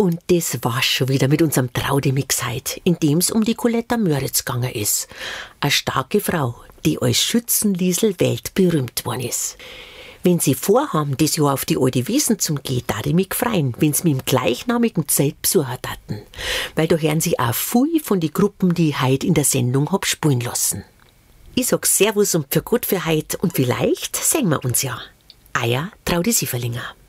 Und das war's schon wieder mit unserem Traudemix heute, in dem es um die Coletta Mörritz gegangen ist. Eine starke Frau, die als Schützenliesel weltberühmt worden ist. Wenn Sie vorhaben, das Jahr auf die alte Wiesn zum gehen, darf ich mich freuen, wenn Sie mich im gleichnamigen Zelt besuchen taten. Weil da hören Sie auch viel von den Gruppen, die ich heute in der Sendung hab spielen lassen. Ich sag Servus und für Gott für heute und vielleicht sehen wir uns ja. Euer Traudi Sieferlinger.